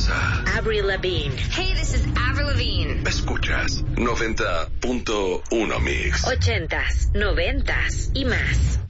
a Avril Lavigne. Hey, this is Avril Lavigne. Escuchas 90.1 Mix. 80s, 90s y más.